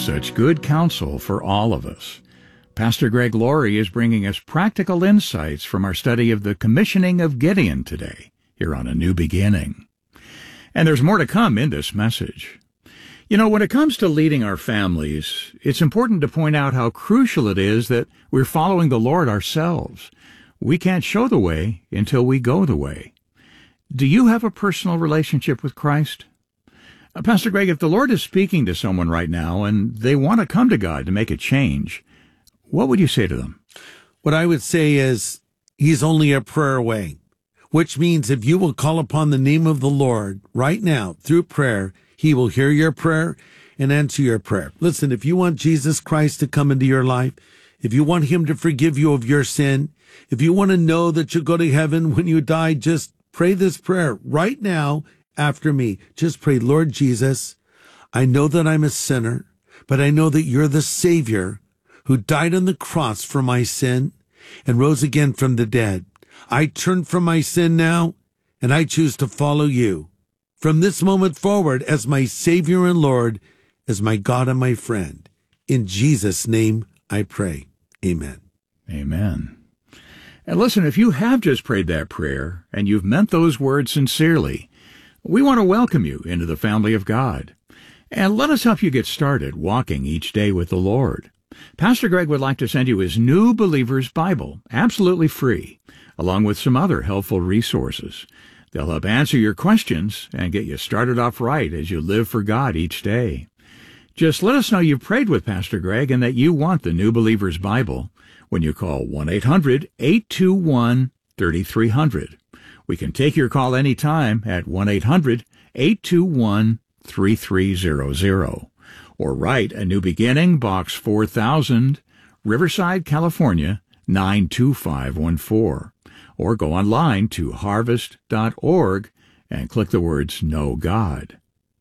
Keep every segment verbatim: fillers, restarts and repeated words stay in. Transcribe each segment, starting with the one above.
such good counsel for all of us. Pastor Greg Laurie is bringing us practical insights from our study of the commissioning of Gideon today, here on A New Beginning. And there's more to come in this message. You know, when it comes to leading our families, it's important to point out how crucial it is that we're following the Lord ourselves. We can't show the way until we go the way. Do you have a personal relationship with Christ? Uh, Pastor Greg, if the Lord is speaking to someone right now and they want to come to God to make a change, what would you say to them? What I would say is, He's only a prayer away, which means if you will call upon the name of the Lord right now through prayer, He will hear your prayer and answer your prayer. Listen, if you want Jesus Christ to come into your life, if you want Him to forgive you of your sin, if you want to know that you'll go to heaven when you die, just pray this prayer right now after me. Just pray, Lord Jesus, I know that I'm a sinner, but I know that you're the Savior who died on the cross for my sin and rose again from the dead. I turn from my sin now, and I choose to follow you from this moment forward as my Savior and Lord, as my God and my friend. In Jesus' name I pray. Amen. Amen. And listen, if you have just prayed that prayer and you've meant those words sincerely, we want to welcome you into the family of God. And let us help you get started walking each day with the Lord. Pastor Greg would like to send you his New Believer's Bible, absolutely free, along with some other helpful resources. They'll help answer your questions and get you started off right as you live for God each day. Just let us know you've prayed with Pastor Greg and that you want the New Believer's Bible when you call one eight hundred, eight two one, three three zero zero. We can take your call anytime at one eight hundred, eight two one, three three zero zero. Or write A New Beginning, Box four thousand, Riverside, California, nine two five one four. Or go online to harvest dot org and click the words Know God.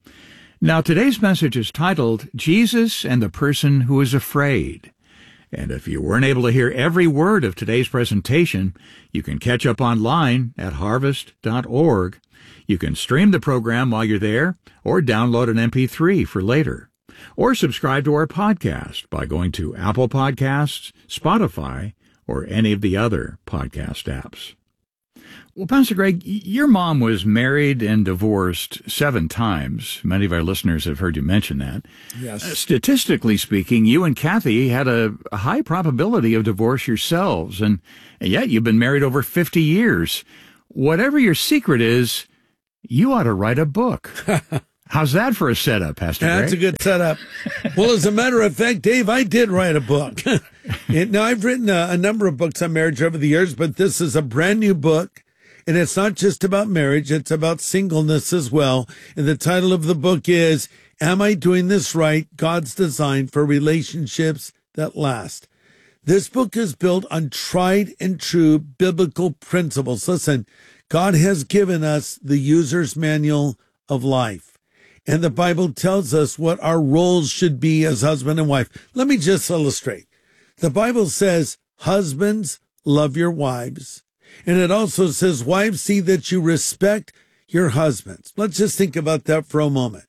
Now, today's message is titled, Jesus and the Person Who is Afraid. And if you weren't able to hear every word of today's presentation, you can catch up online at harvest dot org. You can stream the program while you're there, or download an M P three for later. Or subscribe to our podcast by going to Apple Podcasts, Spotify, or any of the other podcast apps. Well, Pastor Greg, your mom was married and divorced seven times. Many of our listeners have heard you mention that. Yes. Uh, statistically speaking, you and Kathy had a, a high probability of divorce yourselves, and, and yet you've been married over fifty years. Whatever your secret is, you ought to write a book. How's that for a setup, Pastor Greg? That's a good setup. Well, as a matter of fact, Dave, I did write a book. And now, I've written a, a number of books on marriage over the years, but this is a brand new book. And it's not just about marriage, it's about singleness as well. And the title of the book is, Am I Doing This Right? God's Design for Relationships That Last. This book is built on tried and true biblical principles. Listen, God has given us the user's manual of life. And the Bible tells us what our roles should be as husband and wife. Let me just illustrate. The Bible says, husbands, love your wives. And it also says, wives, see that you respect your husbands. Let's just think about that for a moment.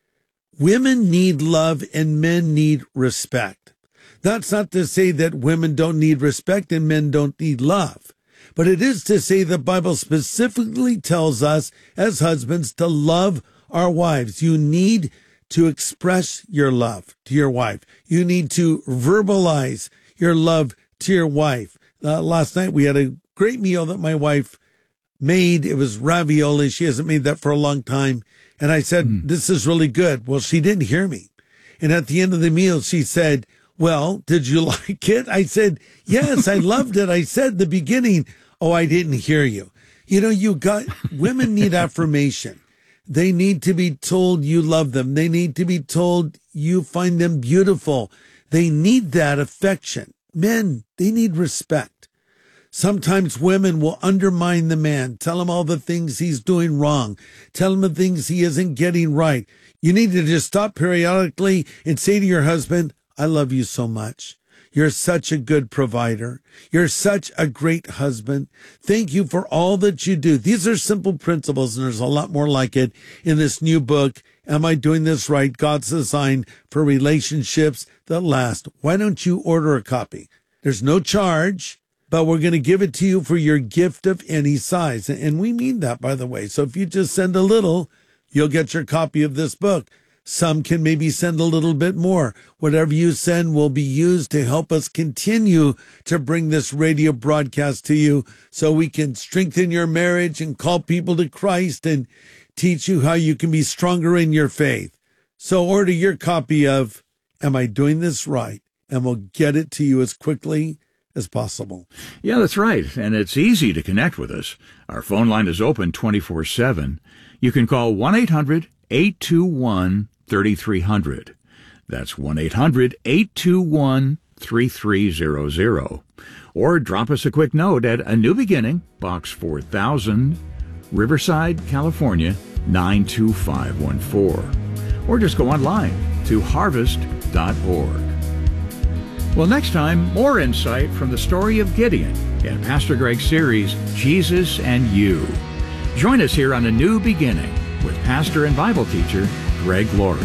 Women need love and men need respect. That's not to say that women don't need respect and men don't need love. But it is to say the Bible specifically tells us as husbands to love our wives. You need to express your love to your wife. You need to verbalize your love to your wife. Uh, last night we had a great meal that my wife made. It was ravioli. She hasn't made that for a long time. And I said, mm. this is really good. Well, she didn't hear me. And at the end of the meal, she said, well, did you like it? I said, yes, I loved it. I said the beginning, oh, I didn't hear you. You know, you got, women need affirmation. They need to be told you love them. They need to be told you find them beautiful. They need that affection. Men, they need respect. Sometimes women will undermine the man, tell him all the things he's doing wrong, tell him the things he isn't getting right. You need to just stop periodically and say to your husband, I love you so much. You're such a good provider. You're such a great husband. Thank you for all that you do. These are simple principles, and there's a lot more like it in this new book, Am I Doing This Right? God's Design for Relationships That Last. Why don't you order a copy? There's no charge, but we're going to give it to you for your gift of any size. And we mean that, by the way. So if you just send a little, you'll get your copy of this book. Some can maybe send a little bit more. Whatever you send will be used to help us continue to bring this radio broadcast to you so we can strengthen your marriage and call people to Christ and teach you how you can be stronger in your faith. So order your copy of Am I Doing This Right? And we'll get it to you as quickly as possible. Yeah, that's right. And it's easy to connect with us. Our phone line is open twenty-four seven. You can call one eight hundred eight two one thirty-three hundred. That's one eight hundred eight two one thirty-three hundred. Or drop us a quick note at A New Beginning, Box four thousand, Riverside, California, nine two five one four. Or just go online to harvest dot org. Well, next time, more insight from the story of Gideon in Pastor Greg's series, Jesus and You. Join us here on A New Beginning with pastor and Bible teacher Greg Laurie.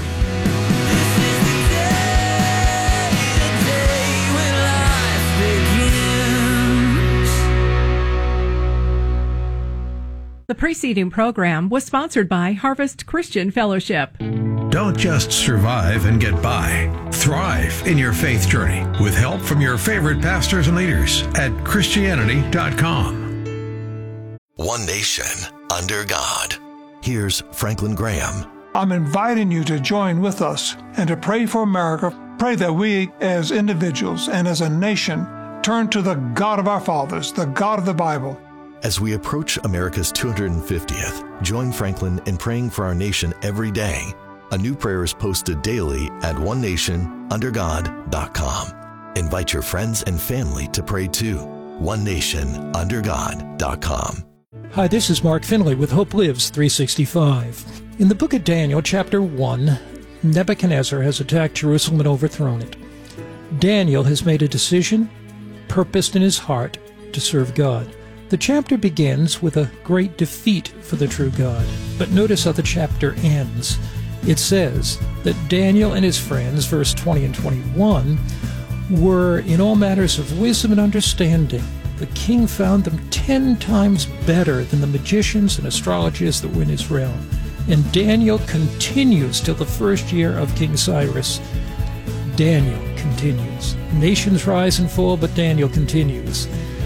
The preceding program was sponsored by Harvest Christian Fellowship. Don't just survive and get by. Thrive in your faith journey with help from your favorite pastors and leaders at Christianity dot com. One nation under God. Here's Franklin Graham. I'm inviting you to join with us and to pray for America. Pray that we as individuals and as a nation turn to the God of our fathers, the God of the Bible. As we approach America's two hundred fiftieth, join Franklin in praying for our nation every day. A new prayer is posted daily at one nation under god dot com. Invite your friends and family to pray too. one nation under god dot com. Hi, this is Mark Finley with Hope Lives three sixty-five. In the book of Daniel, chapter one, Nebuchadnezzar has attacked Jerusalem and overthrown it. Daniel has made a decision, purposed in his heart, to serve God. The chapter begins with a great defeat for the true God. But notice how the chapter ends. It says that Daniel and his friends, verse twenty and twenty-one, were in all matters of wisdom and understanding. The king found them ten times better than the magicians and astrologers that were in his realm. And Daniel continues till the first year of King Cyrus. Daniel continues. Nations rise and fall, but Daniel continues.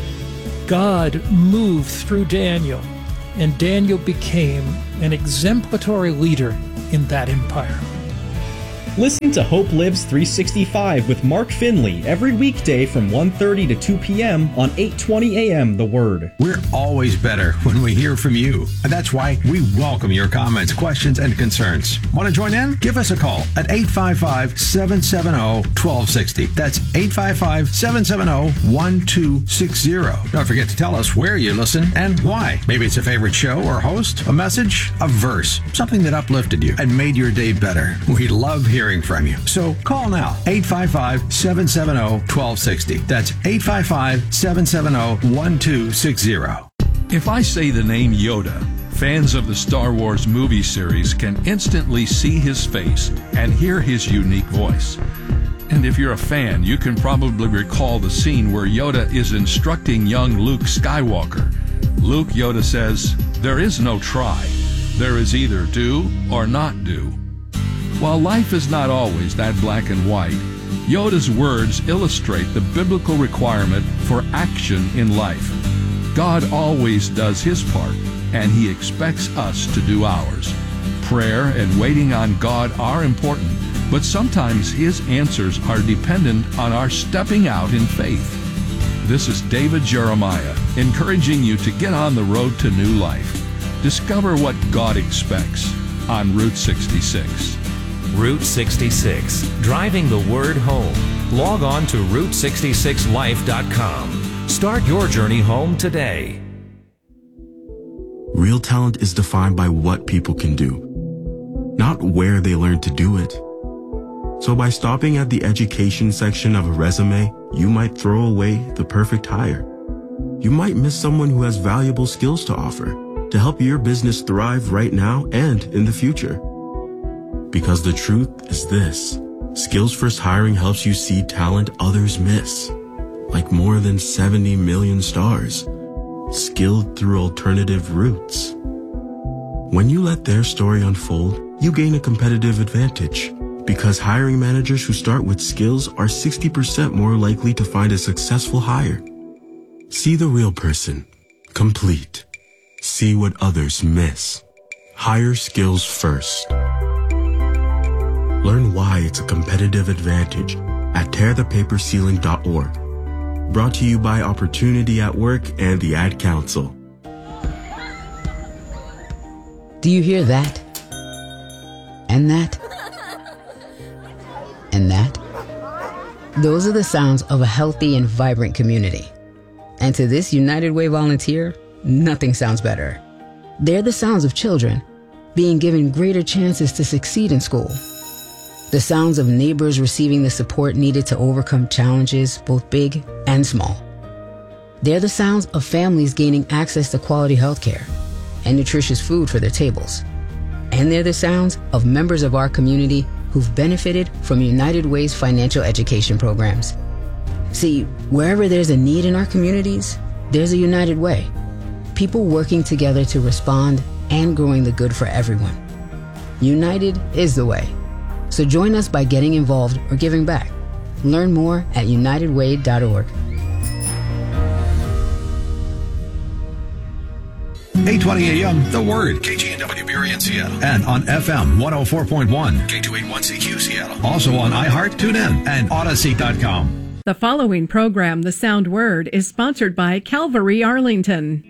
God moved through Daniel, and Daniel became an exemplary leader in that empire. Listen to Hope Lives three sixty-five with Mark Finley every weekday from one thirty to two p.m. on eight twenty a.m. The Word. We're always better when we hear from you. And that's why we welcome your comments, questions, and concerns. Want to join in? Give us a call at eight five five, seven seven zero, one two six zero. That's eight five five, seven seven zero, one two six zero. Don't forget to tell us where you listen and why. Maybe it's a favorite show or host, a message, a verse, something that uplifted you and made your day better. We love hearing from you. So call now, eight five five, seven seven zero, one two six zero. That's eight five five, seven seven zero, one two six zero. If I say the name Yoda, fans of the Star Wars movie series can instantly see his face and hear his unique voice. And if you're a fan, you can probably recall the scene where Yoda is instructing young Luke Skywalker. Luke, Yoda says, "There is no try. There is either do or not do." While life is not always that black and white, Yoda's words illustrate the biblical requirement for action in life. God always does his part, and he expects us to do ours. Prayer and waiting on God are important, but sometimes his answers are dependent on our stepping out in faith. This is David Jeremiah, encouraging you to get on the road to new life. Discover what God expects on Route sixty-six. Route sixty-six, driving the word home. Log on to route sixty-six life dot com. Start your journey home today. Real talent is defined by what people can do, not where they learn to do it. So by stopping at the education section of a resume, you might throw away the perfect hire. You might miss someone who has valuable skills to offer to help your business thrive right now and in the future. Because the truth is this: Skills First Hiring helps you see talent others miss, like more than seventy million stars, skilled through alternative routes. When you let their story unfold, you gain a competitive advantage, because hiring managers who start with skills are sixty percent more likely to find a successful hire. See the real person, complete. See what others miss. Hire skills first. Learn why it's a competitive advantage at tear the paper ceiling dot org. Brought to you by Opportunity at Work and the Ad Council. Do you hear that? And that? And that? Those are the sounds of a healthy and vibrant community. And to this United Way volunteer, nothing sounds better. They're the sounds of children being given greater chances to succeed in school. The sounds of neighbors receiving the support needed to overcome challenges, both big and small. They're the sounds of families gaining access to quality health care and nutritious food for their tables. And they're the sounds of members of our community who've benefited from United Way's financial education programs. See, wherever there's a need in our communities, there's a United Way. People working together to respond and growing the good for everyone. United is the way. So join us by getting involved or giving back. Learn more at united way dot org. eight twenty A M, The Word. K G N W Berry in Seattle. And on F M one oh four point one. K two eighty-one C Q Seattle. Also on iHeart, TuneIn, and Odyssey dot com. The following program, The Sound Word, is sponsored by Calvary Arlington.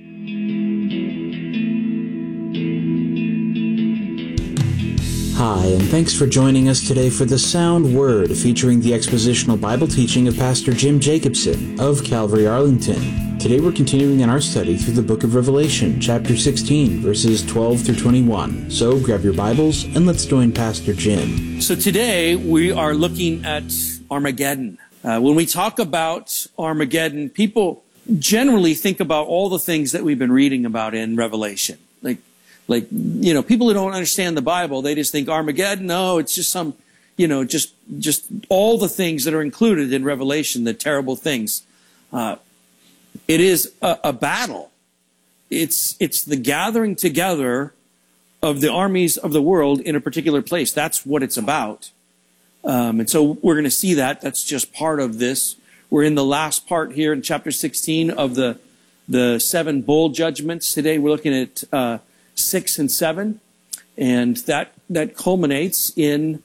Hi, and thanks for joining us today for The Sound Word, featuring the expositional Bible teaching of Pastor Jim Jacobson of Calvary Arlington. Today we're continuing in our study through the book of Revelation, chapter sixteen, verses twelve through twenty-one. So grab your Bibles and let's join Pastor Jim. So today we are looking at Armageddon. Uh, when we talk about Armageddon, people generally think about all the things that we've been reading about in Revelation. Like, like, you know, people who don't understand the Bible, they just think Armageddon, no, it's just some, you know, just, just all the things that are included in Revelation, the terrible things. Uh, it is a, a battle. It's, it's the gathering together of the armies of the world in a particular place. That's what it's about. Um, and so we're going to see that. That's just part of this. We're in the last part here in chapter sixteen of the, the seven bowl judgments. Today we're looking at, uh, six and seven, and that that culminates in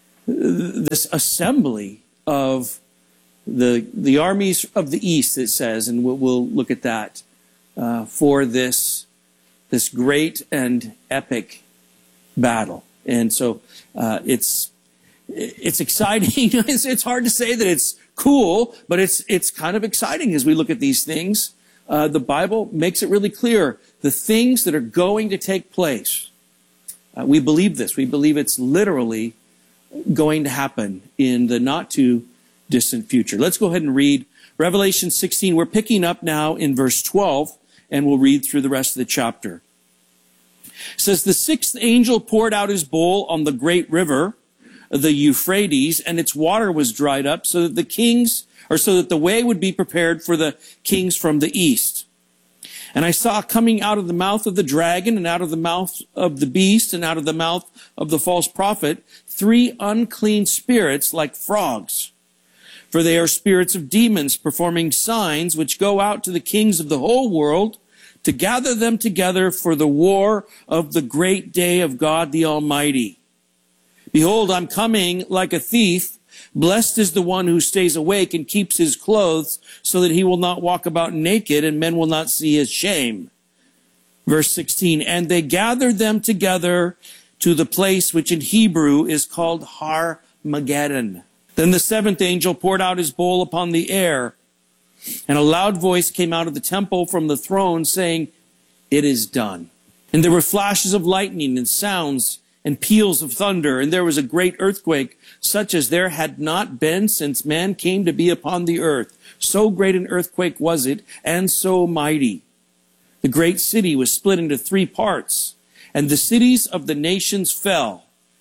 this assembly of the the armies of the east, it says, and we'll, we'll look at that uh, for this this great and epic battle. And so uh, it's it's exciting. it's, it's hard to say that it's cool, but it's it's kind of exciting as we look at these things. Uh, the Bible makes it really clear the things that are going to take place. Uh, we believe this. We believe it's literally going to happen in the not too distant future. Let's go ahead and read Revelation sixteen. We're picking up now in verse twelve, and we'll read through the rest of the chapter. It says, the sixth angel poured out his bowl on the great river, the Euphrates, and its water was dried up so that the kings or so that the way would be prepared for the kings from the east. And I saw coming out of the mouth of the dragon and out of the mouth of the beast and out of the mouth of the false prophet three unclean spirits like frogs. For they are spirits of demons performing signs which go out to the kings of the whole world to gather them together for the war of the great day of God the Almighty. Behold, I'm coming like a thief. Blessed is the one who stays awake and keeps his clothes so that he will not walk about naked and men will not see his shame. Verse sixteen, and they gathered them together to the place which in Hebrew is called Har-Mageddon. Then the seventh angel poured out his bowl upon the air, and a loud voice came out of the temple from the throne saying, it is done. And there were flashes of lightning and sounds and peals of thunder, and there was a great earthquake, such as there had not been since man came to be upon the earth. So great an earthquake was it, and so mighty. The great city was split into three parts, and the cities of the nations fell.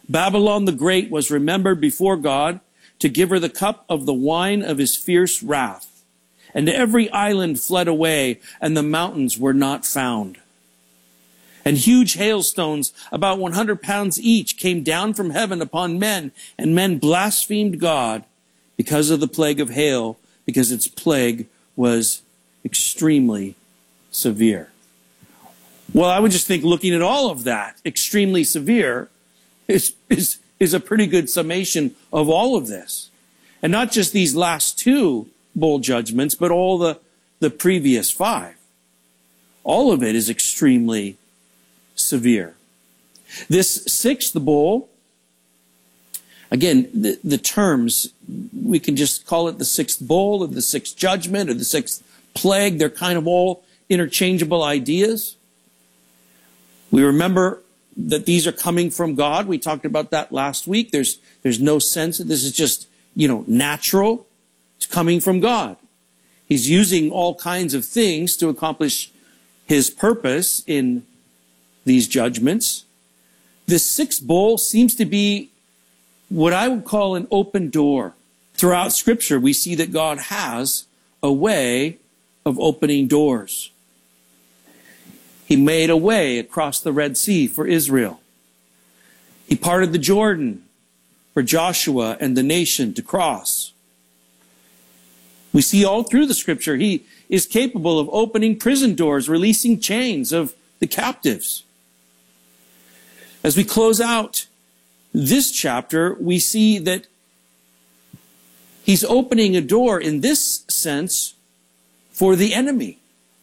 Babylon the Great was remembered before God to give her the cup of the wine of his fierce wrath. And every island fled away, and the mountains were not found. And huge hailstones, about one hundred pounds each, came down from heaven upon men, and men blasphemed God because of the plague of hail, because its plague was extremely severe. Well, I would just think looking at all of that, extremely severe, is, is, is a pretty good summation of all of this. And not just these last two bowl judgments, but all the, the previous five. All of it is extremely severe. This sixth bowl, again, the, the terms, we can just call it the sixth bowl or the sixth judgment or the sixth plague. They're kind of all interchangeable ideas. We remember that these are coming from God. We talked about that last week. There's, there's no sense that this is just, you know, natural. It's coming from God. He's using all kinds of things to accomplish his purpose in these judgments. This sixth bowl seems to be what I would call an open door. Throughout Scripture, we see that God has a way of opening doors. He made a way across the Red Sea for Israel. He parted the Jordan for Joshua and the nation to cross. We see all through the Scripture, he is capable of opening prison doors, releasing chains of the captives. As we close out this chapter, we see that he's opening a door in this sense for the enemy.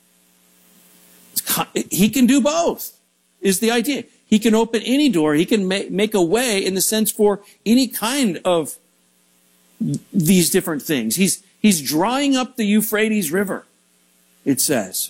He can do both, is the idea. He can open any door. He can make, make a way in the sense for any kind of these different things. He's, he's drying up the Euphrates River, it says.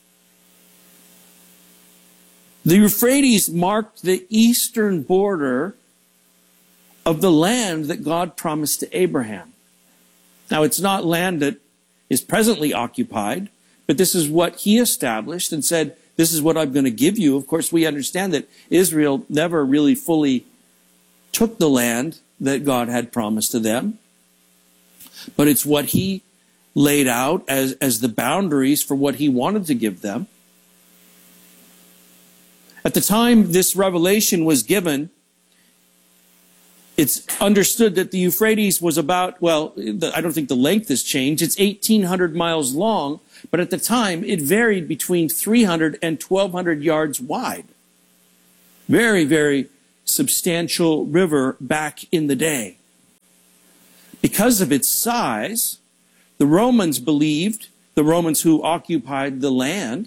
The Euphrates marked the eastern border of the land that God promised to Abraham. Now, it's not land that is presently occupied, but this is what he established and said, this is what I'm going to give you. Of course, we understand that Israel never really fully took the land that God had promised to them. But it's what he laid out as, as the boundaries for what he wanted to give them. At the time this revelation was given, it's understood that the Euphrates was about, well, I don't think the length has changed. It's eighteen hundred miles long, but at the time it varied between three hundred and twelve hundred yards wide. Very, very substantial river back in the day. Because of its size, the Romans believed, the Romans who occupied the land,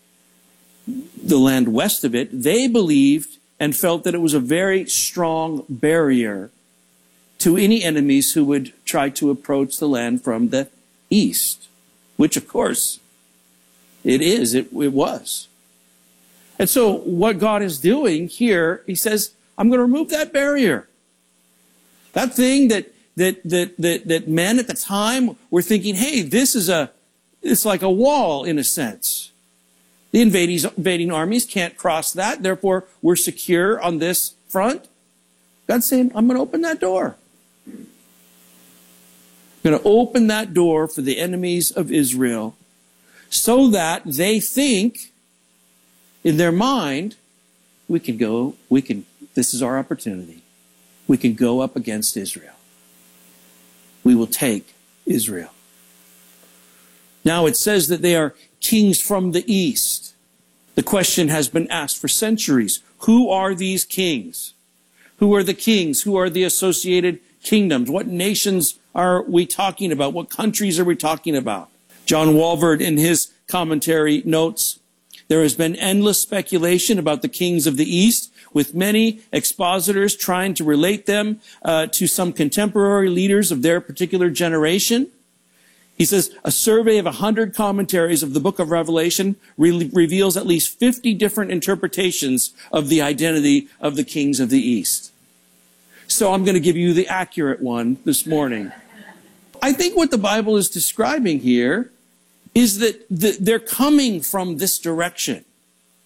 the land west of it, they believed and felt that it was a very strong barrier to any enemies who would try to approach the land from the east, which of course it is, it, it was. And so what God is doing here, he says, I'm going to remove that barrier. That thing that that that that, that men at the time were thinking, hey, this is a, it's like a wall in a sense. The invading, invading armies can't cross that. Therefore, we're secure on this front. God's saying, I'm going to open that door. I'm going to open that door for the enemies of Israel so that they think in their mind, we can go, we can, this is our opportunity. We can go up against Israel. We will take Israel. Now it says that they are kings from the east. The question has been asked for centuries. Who are these kings? Who are the kings? Who are the associated kingdoms? What nations are we talking about? What countries are we talking about? John Walvoord in his commentary notes, there has been endless speculation about the kings of the east, with many expositors trying to relate them uh, to some contemporary leaders of their particular generation. He says, a survey of one hundred commentaries of the book of Revelation re- reveals at least fifty different interpretations of the identity of the kings of the East. So I'm going to give you the accurate one this morning. I think what the Bible is describing here is that the, they're coming from this direction.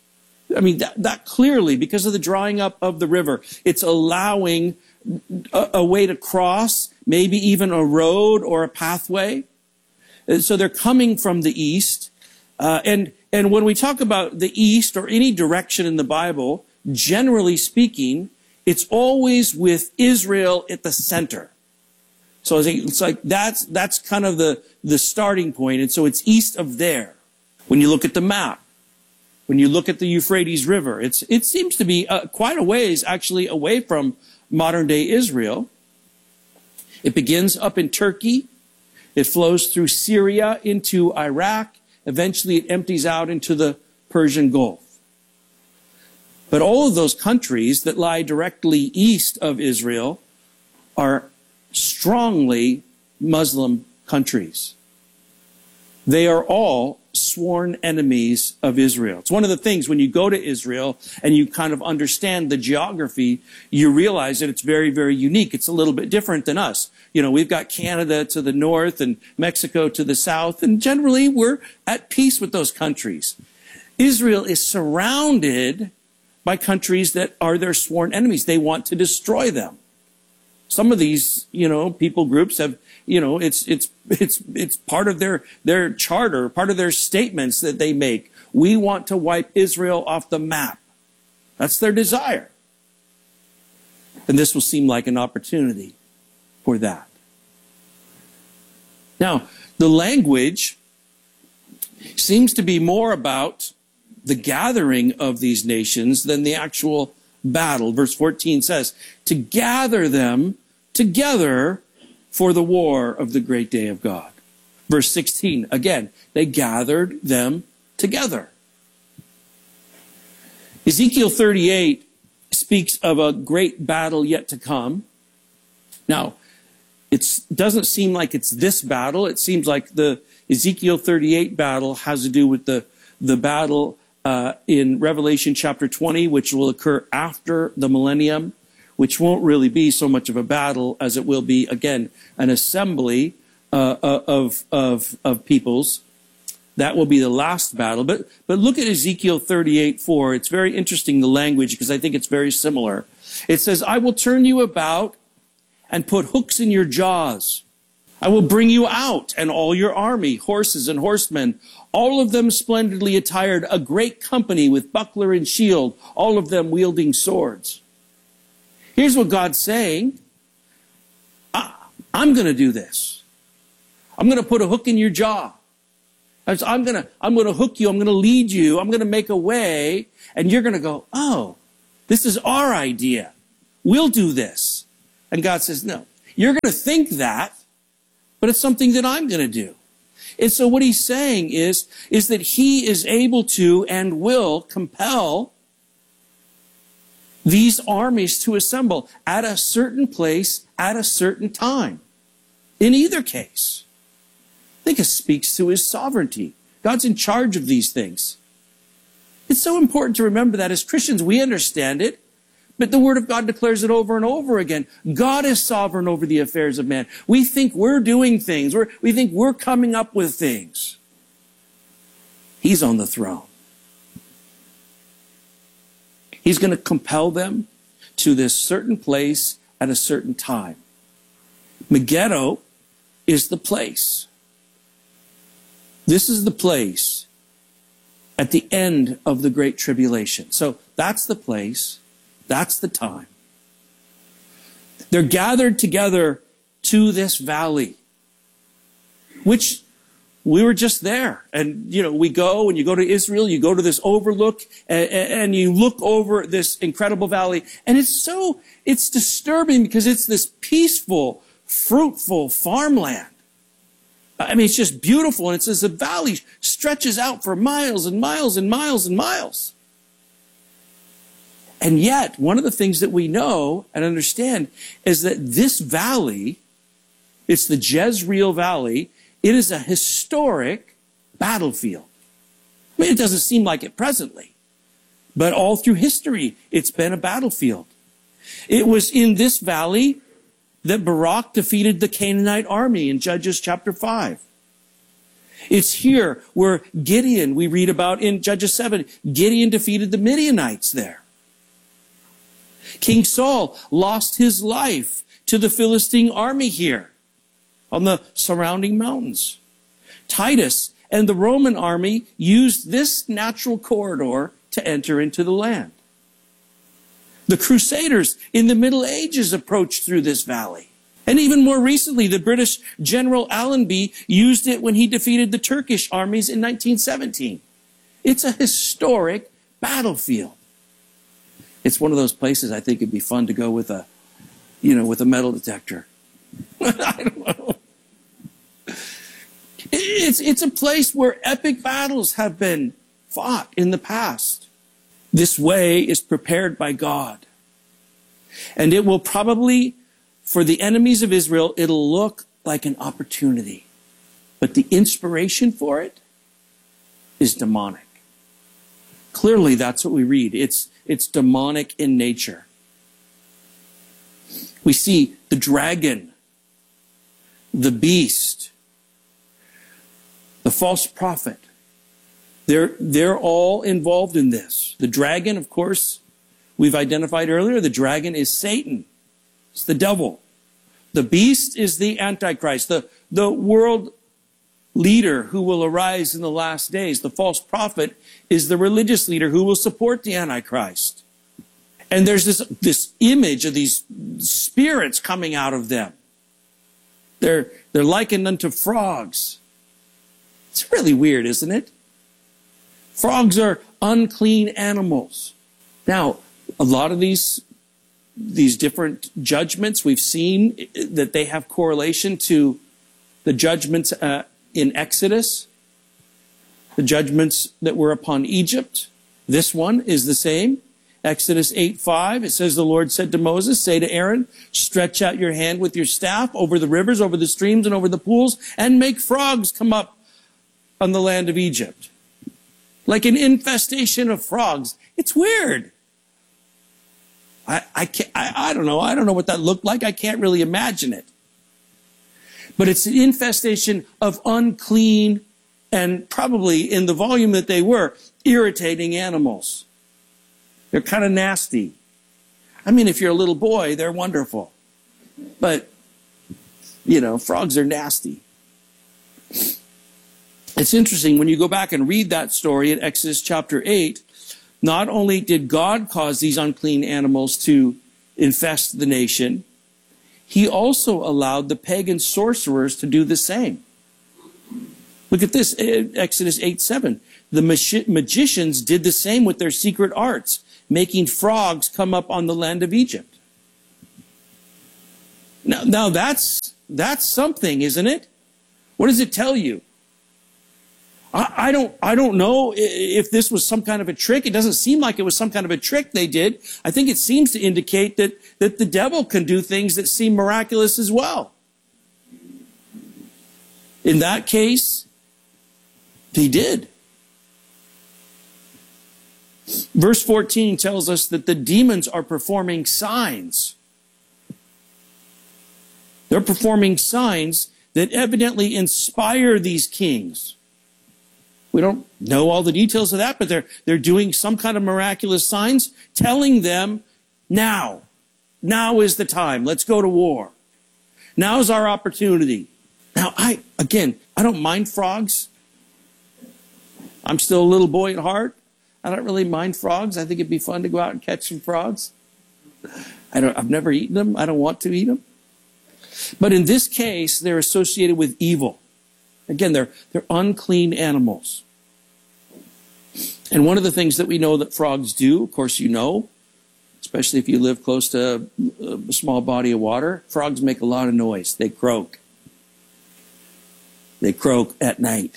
I mean, that, that clearly, because of the drying up of the river, it's allowing a, a way to cross, maybe even a road or a pathway. And so they're coming from the east. Uh, and, and when we talk about the east or any direction in the Bible, generally speaking, it's always with Israel at the center. So it's like that's, that's kind of the, the starting point. And so it's east of there. When you look at the map, when you look at the Euphrates River, it's, it seems to be uh, quite a ways actually away from modern day Israel. It begins up in Turkey. It flows through Syria into Iraq. Eventually it empties out into the Persian Gulf. But all of those countries that lie directly east of Israel are strongly Muslim countries. They are all sworn enemies of Israel. It's one of the things when you go to Israel and you kind of understand the geography, you realize that it's very, very unique. It's a little bit different than us. You know, we've got Canada to the north and Mexico to the south, and generally we're at peace with those countries. Israel is surrounded by countries that are their sworn enemies. They want to destroy them. Some of these, you know, people groups have, you know, it's, it's, it's, it's part of their, their charter, part of their statements that they make. We want to wipe Israel off the map. That's their desire. And this will seem like an opportunity for that. Now, the language seems to be more about the gathering of these nations than the actual battle. Verse fourteen says, to gather them together for the war of the great day of God. Verse sixteen, again, they gathered them together. Ezekiel thirty-eight speaks of a great battle yet to come. Now, it doesn't seem like it's this battle. It seems like the Ezekiel thirty-eight battle has to do with the, the battle uh, in Revelation chapter twenty, which will occur after the millennium, which won't really be so much of a battle as it will be, again, an assembly uh, of, of, of peoples. That will be the last battle. But, but look at Ezekiel thirty-eight four. It's very interesting, the language, because I think it's very similar. It says, I will turn you about and put hooks in your jaws. I will bring you out and all your army, horses and horsemen, all of them splendidly attired, a great company with buckler and shield, all of them wielding swords. Here's what God's saying. I, I'm going to do this. I'm going to put a hook in your jaw. I'm going to, I'm going to hook you. I'm going to lead you. I'm going to make a way. And you're going to go, oh, this is our idea. We'll do this. And God says, no, you're going to think that, but it's something that I'm going to do. And so what he's saying is, is that he is able to and will compel these armies to assemble at a certain place at a certain time. In either case, I think it speaks to his sovereignty. God's in charge of these things. It's so important to remember that as Christians, we understand it, but the Word of God declares it over and over again. God is sovereign over the affairs of man. We think we're doing things. We're, we think we're coming up with things. He's on the throne. He's going to compel them to this certain place at a certain time. Megiddo is the place. This is the place at the end of the Great Tribulation. So that's the place. That's the time. They're gathered together to this valley, which we were just there. And, you know, we go, and you go to Israel, you go to this overlook, and, and you look over this incredible valley. And it's so, it's disturbing because it's this peaceful, fruitful farmland. I mean, it's just beautiful. And it says the valley stretches out for miles and miles and miles and miles. And yet, one of the things that we know and understand is that this valley, it's the Jezreel Valley, it is a historic battlefield. I mean, it doesn't seem like it presently, but all through history, it's been a battlefield. It was in this valley that Barak defeated the Canaanite army in Judges chapter five. It's here where Gideon, we read about in Judges seven, Gideon defeated the Midianites there. King Saul lost his life to the Philistine army here on the surrounding mountains. Titus and the Roman army used this natural corridor to enter into the land. The Crusaders in the Middle Ages approached through this valley. And even more recently, the British General Allenby used it when he defeated the Turkish armies in nineteen seventeen. It's a historic battlefield. It's one of those places I think it'd be fun to go with a, you know, with a metal detector. I don't know. It's, it's a place where epic battles have been fought in the past. This way is prepared by God. And it will probably, for the enemies of Israel, it'll look like an opportunity. But the inspiration for it is demonic. Clearly, that's what we read. It's, it's demonic in nature. We see the dragon, the beast, the false prophet. They're, they're all involved in this. The dragon, of course, we've identified earlier, the dragon is Satan. It's the devil. The beast is the Antichrist, the, the world leader who will arise in the last days. The false prophet is the religious leader who will support the Antichrist. And there's this, this image of these spirits coming out of them. They're, they're likened unto frogs. It's really weird, isn't it? Frogs are unclean animals. Now, a lot of these, these different judgments, we've seen that they have correlation to the judgments uh, in Exodus, the judgments that were upon Egypt. This one is the same. Exodus eight five, it says, the Lord said to Moses, say to Aaron, stretch out your hand with your staff over the rivers, over the streams, and over the pools, and make frogs come up on the land of Egypt. Like an infestation of frogs. It's weird. I, I, can't, I, I don't know. I don't know what that looked like. I can't really imagine it. But it's an infestation of unclean and probably in the volume that they were, irritating animals. They're kind of nasty. I mean, if you're a little boy, they're wonderful. But, you know, frogs are nasty. It's interesting, when you go back and read that story in Exodus chapter eight, not only did God cause these unclean animals to infest the nation, he also allowed the pagan sorcerers to do the same. Look at this, Exodus eight seven. The magi- magicians did the same with their secret arts, making frogs come up on the land of Egypt. Now, now that's, that's something, isn't it? What does it tell you? I don't, I don't know if this was some kind of a trick. It doesn't seem like it was some kind of a trick they did. I think it seems to indicate that, that the devil can do things that seem miraculous as well. In that case, he did. Verse fourteen tells us that the demons are performing signs. They're performing signs that evidently inspire these kings. We don't know all the details of that, but they're, they're doing some kind of miraculous signs, telling them, now, now is the time. Let's go to war. Now is our opportunity. Now, I, again, I don't mind frogs. I'm still a little boy at heart. I don't really mind frogs. I think it'd be fun to go out and catch some frogs. I don't, I've never eaten them. I don't want to eat them. But in this case, they're associated with evil. Again, they're, they're unclean animals. And one of the things that we know that frogs do, of course you know, especially if you live close to a small body of water, frogs make a lot of noise. They croak. They croak at night.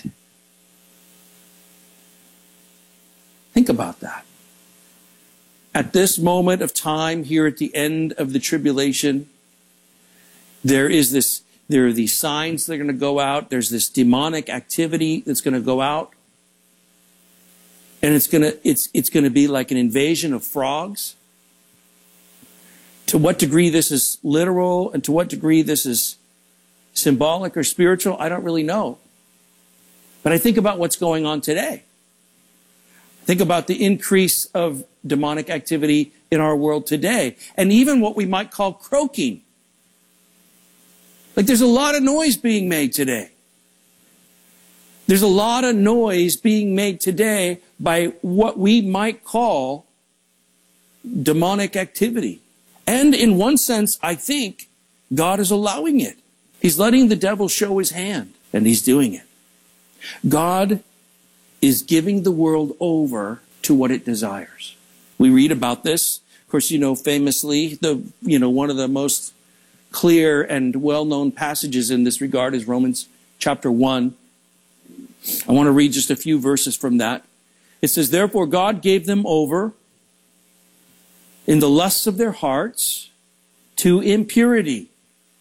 Think about that. At this moment of time here at the end of the tribulation, there is this, there are these signs that are going to go out. There's this demonic activity that's going to go out. And it's going to, it's, it's going to be like an invasion of frogs. To what degree this is literal and to what degree this is symbolic or spiritual, I don't really know. But I think about what's going on today. Think about the increase of demonic activity in our world today, and even what we might call croaking. Like there's a lot of noise being made today. There's a lot of noise being made today by what we might call demonic activity. And in one sense, I think God is allowing it. He's letting the devil show his hand, and he's doing it. God is giving the world over to what it desires. We read about this. Of course, you know, famously, the, you know, one of the most clear and well-known passages in this regard is Romans chapter one. I want to read just a few verses from that. It says, therefore God gave them over in the lusts of their hearts to impurity,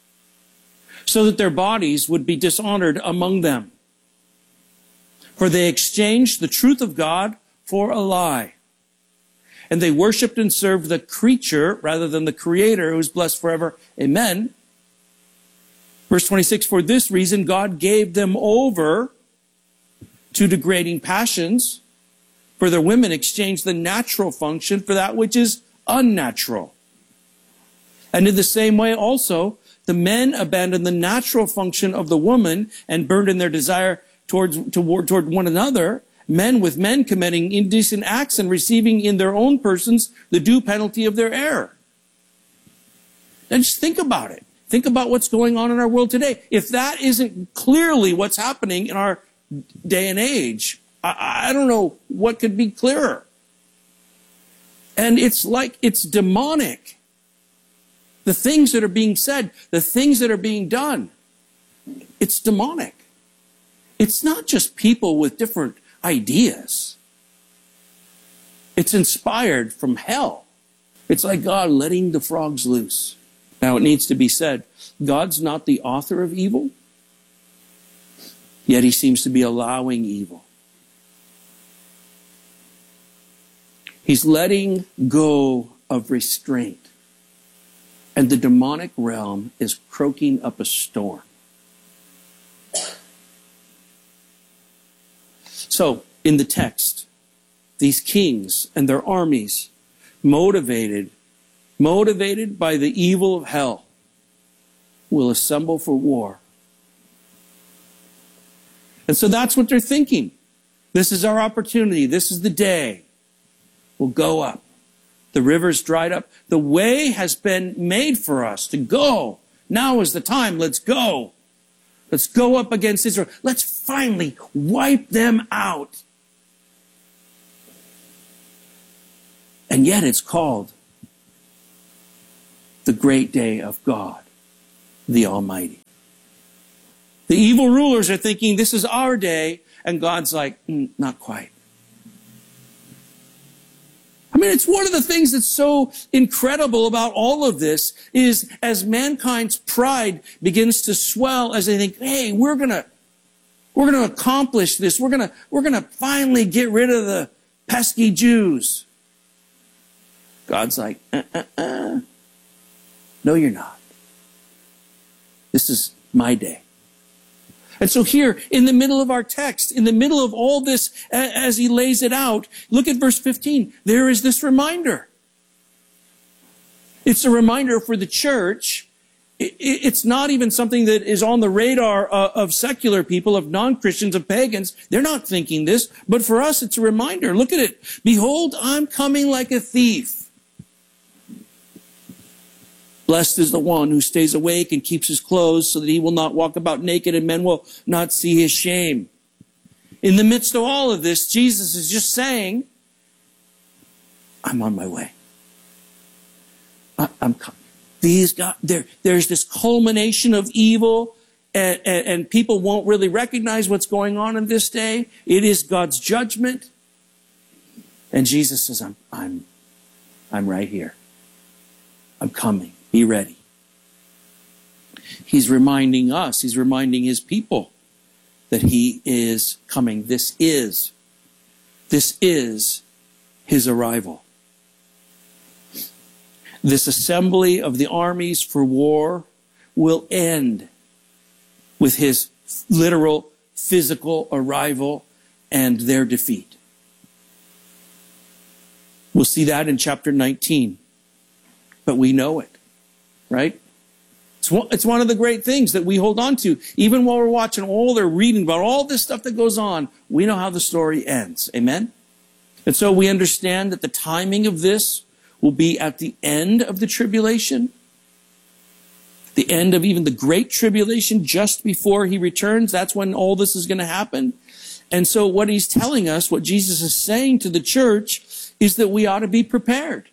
so that their bodies would be dishonored among them. For they exchanged the truth of God for a lie. And they worshipped and served the creature rather than the Creator, who is blessed forever. Amen. Verse twenty-six, for this reason God gave them over to degrading passions, for their women exchanged the natural function for that which is unnatural. And in the same way also, the men abandoned the natural function of the woman and burned in their desire towards, toward, toward one another, men with men committing indecent acts and receiving in their own persons the due penalty of their error. And just think about it. Think about what's going on in our world today. If that isn't clearly what's happening in our day and age, I, I don't know what could be clearer. And it's like it's demonic. The things that are being said, the things that are being done, it's demonic. It's not just people with different ideas. It's inspired from hell. It's like God letting the frogs loose. Now, it needs to be said, God's not the author of evil, yet he seems to be allowing evil. He's letting go of restraint, and the demonic realm is croaking up a storm. So, in the text, these kings and their armies, motivated, motivated by the evil of hell, will assemble for war. And so that's what they're thinking. This is our opportunity. This is the day. We'll go up. The river's dried up. The way has been made for us to go. Now is the time. Let's go. Let's go up against Israel. Let's finally wipe them out. And yet it's called the great day of God, the Almighty. The evil rulers are thinking this is our day, and God's like, mm, not quite. I mean, it's one of the things that's so incredible about all of this is as mankind's pride begins to swell, as they think, hey, we're gonna, we're gonna accomplish this. We're gonna, we're gonna finally get rid of the pesky Jews. God's like, uh, uh, uh. No, you're not. This is my day. And so here, in the middle of our text, in the middle of all this, as he lays it out, look at verse fifteen. There is this reminder. It's a reminder for the church. It's not even something that is on the radar of secular people, of non-Christians, of pagans. They're not thinking this. But for us, it's a reminder. Look at it. Behold, I'm coming like a thief. Blessed is the one who stays awake and keeps his clothes so that he will not walk about naked and men will not see his shame. In the midst of all of this, Jesus is just saying, I'm on my way. I, I'm coming. These guys, there, there's this culmination of evil, and, and, and people won't really recognize what's going on in this day. It is God's judgment. And Jesus says, I'm, I'm, I'm right here. I'm coming. Be ready. He's reminding us, he's reminding his people that he is coming. This is, this is his arrival. This assembly of the armies for war will end with his literal physical arrival and their defeat. We'll see that in chapter nineteen. But we know it, right? It's one, it's one of the great things that we hold on to. Even while we're watching all they're reading about all this stuff that goes on, we know how the story ends. Amen? And so we understand that the timing of this will be at the end of the tribulation, the end of even the great tribulation, just before he returns. That's when all this is going to happen. And so what he's telling us, what Jesus is saying to the church, is that we ought to be prepared.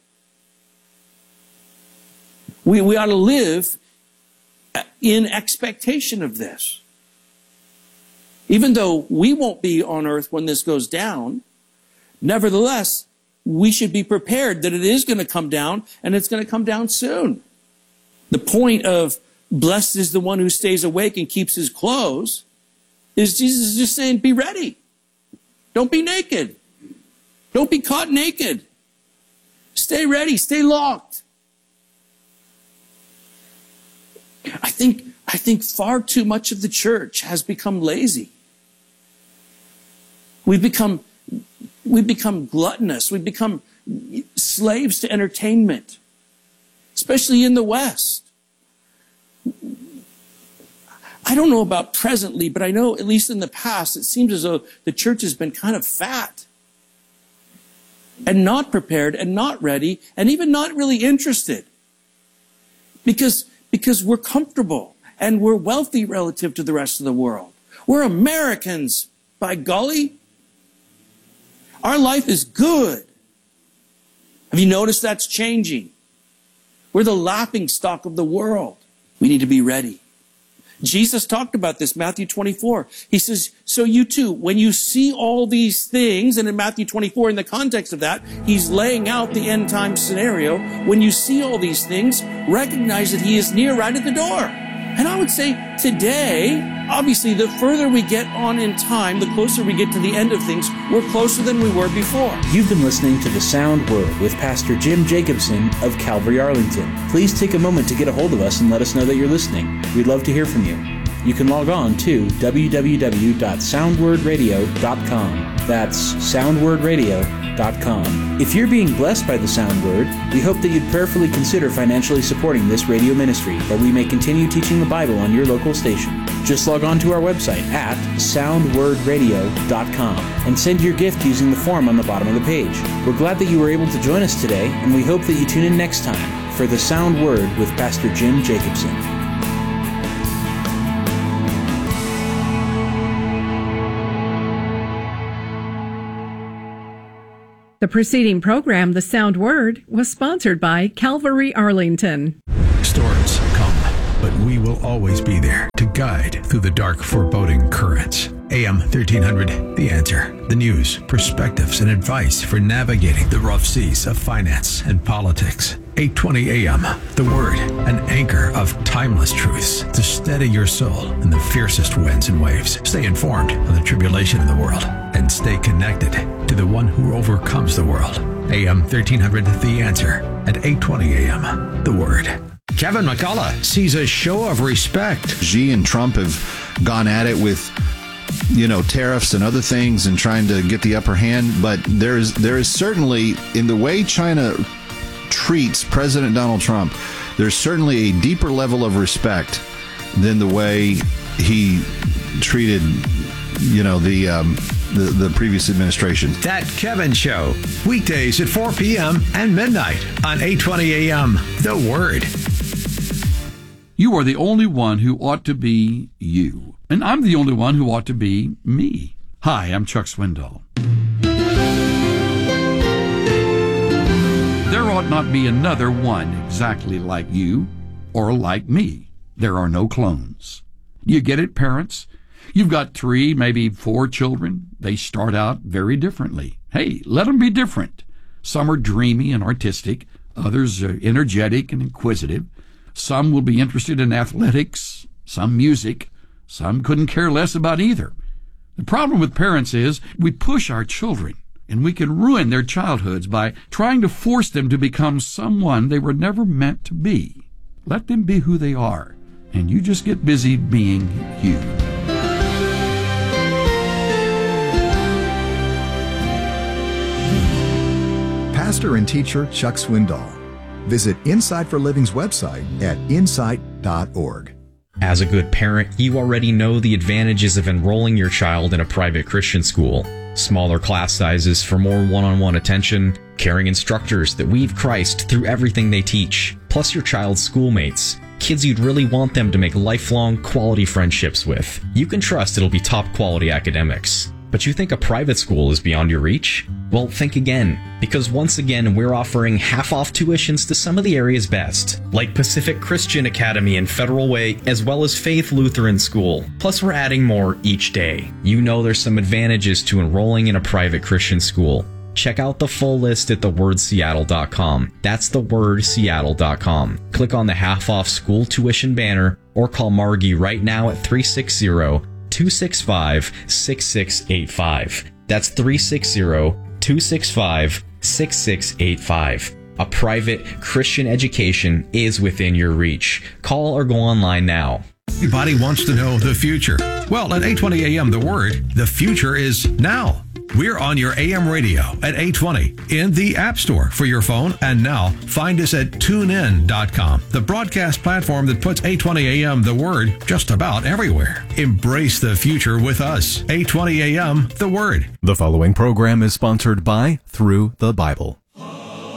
We, we ought to live in expectation of this. Even though we won't be on earth when this goes down, nevertheless, we should be prepared that it is going to come down, and it's going to come down soon. The point of blessed is the one who stays awake and keeps his clothes is Jesus is just saying, be ready. Don't be naked. Don't be caught naked. Stay ready. Stay locked. I think, I think far too much of the church has become lazy. We've become, we've become gluttonous. We've become slaves to entertainment, especially in the West. I don't know about presently, but I know at least in the past, it seems as though the church has been kind of fat and not prepared and not ready and even not really interested because Because we're comfortable and we're wealthy relative to the rest of the world. We're Americans, by golly. Our life is good. Have you noticed that's changing? We're the laughing stock of the world. We need to be ready. Jesus talked about this, Matthew twenty-four. He says, so you too, when you see all these things, and in Matthew twenty-four, in the context of that, he's laying out the end time scenario. When you see all these things, recognize that he is near, right at the door. And I would say today, obviously, the further we get on in time, the closer we get to the end of things, we're closer than we were before. You've been listening to The Sound Word with Pastor Jim Jacobson of Calvary Arlington. Please take a moment to get a hold of us and let us know that you're listening. We'd love to hear from you. You can log on to w w w dot sound word radio dot com. That's sound word radio dot com. If you're being blessed by the Sound Word, we hope that you'd prayerfully consider financially supporting this radio ministry, that we may continue teaching the Bible on your local station. Just log on to our website at sound word radio dot com and send your gift using the form on the bottom of the page. We're glad that you were able to join us today, and we hope that you tune in next time for The Sound Word with Pastor Jim Jacobson. The preceding program, The Sound Word, was sponsored by Calvary Arlington. Storms come, but we will always be there to guide through the dark, foreboding currents. A M thirteen hundred, The Answer. The news, perspectives, and advice for navigating the rough seas of finance and politics. eight twenty A M, The Word, an anchor of timeless truths to steady your soul in the fiercest winds and waves. Stay informed on the tribulation in the world and stay connected to the one who overcomes the world. A M thirteen hundred, The Answer at eight twenty A M, The Word. Kevin McCullough sees a show of respect. Xi and Trump have gone at it with, you know, tariffs and other things and trying to get the upper hand. But there is there is certainly, in the way China treats President Donald Trump, there's certainly a deeper level of respect than the way he treated, you know, the um, the, the previous administration. That Kevin Show, weekdays at four p.m. and midnight on eight twenty A M, The Word. You are the only one who ought to be you, and I'm the only one who ought to be me. Hi, I'm Chuck Swindoll. There ought not be another one exactly like you or like me. There are no clones. You get it, parents? You've got three, maybe four children. They start out very differently. Hey, let them be different. Some are dreamy and artistic. Others are energetic and inquisitive. Some will be interested in athletics, some music. Some couldn't care less about either. The problem with parents is we push our children, and we can ruin their childhoods by trying to force them to become someone they were never meant to be. Let them be who they are, and you just get busy being you. pastor and teacher Chuck Swindoll. Visit Insight for Living's website at insight dot org. As a good parent, you already know the advantages of enrolling your child in a private Christian school. Smaller class sizes for more one-on-one attention, caring instructors that weave Christ through everything they teach, plus your child's schoolmates. Kids you'd really want them to make lifelong, quality friendships with. You can trust it'll be top-quality academics. But you think a private school is beyond your reach? Well, think again, because once again, we're offering half-off tuitions to some of the area's best, like Pacific Christian Academy and Federal Way, as well as Faith Lutheran School. Plus, we're adding more each day. You know there's some advantages to enrolling in a private Christian school. Check out the full list at the word seattle dot com. That's the word seattle dot com. Click on the half-off school tuition banner or call Margie right now at three six zero, two six five, six six eight five. That's three six zero, two six five, six six eight five. A private Christian education is within your reach. Call or go online now. Everybody wants to know the future. Well, at eight twenty a.m. The Word, the future is now. We're on your A M radio at eight twenty in the App Store for your phone. And now find us at tune in dot com, the broadcast platform that puts eight twenty a.m. The Word just about everywhere. Embrace the future with us. eight twenty a.m. The Word. The following program is sponsored by Through the Bible.